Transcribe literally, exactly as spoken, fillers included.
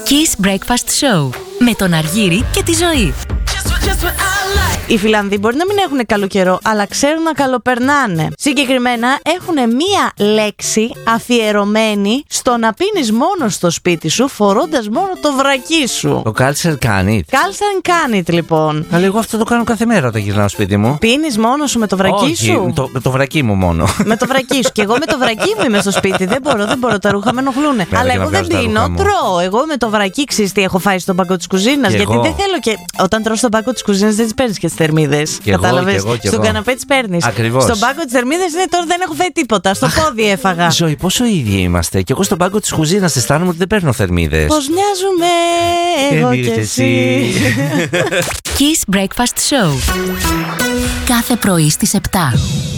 Kiss Breakfast Show με τον Αργύρη και τη Ζωή. Οι Φιλανδοί μπορεί να μην έχουν καλό καιρό, αλλά ξέρουν να καλοπερνάνε. Συγκεκριμένα έχουν μία λέξη αφιερωμένη στο να πίνεις μόνο στο σπίτι σου, φορώντας μόνο το βρακί σου. Το Culture Can It. Culture Can It, λοιπόν. Αλλά εγώ αυτό το κάνω κάθε μέρα όταν γυρνάω σπίτι μου. Πίνεις μόνο σου με το βρακί Όχι, σου? Το, το βρακί μου μόνο. Με το βρακί σου. Και εγώ με το βρακί μου είμαι στο σπίτι. Δεν μπορώ, δεν μπορώ. Τα ρούχα με ενοχλούνε. Αλλά εγώ δεν πίνω, τρώω. Εγώ με το βρακί, ξέρεις τι έχω φάει στον πάγκο της κουζίνας. Γιατί εγώ δεν θέλω και. Όταν τρώω στον πάγκο της κουζίνας δεν τις παίρνεις και τις θερμίδες. Κατάλαβες. Στον καναπέ τις παίρνεις. Ακριβώς. Στον πάγκο της θερμίδες είναι τώρα δεν έχω φάει τίποτα. Στο πόδι έφαγα. Ζωή, πόσο ίδιοι είμαστε. Και εγώ στον πάγκο της κουζίνας αισθάνομαι ότι δεν παίρνω θερμίδες. Πώς μοιάζουμε εγώ και εσύ. Kiss Breakfast Show. Κάθε πρωί στις επτά.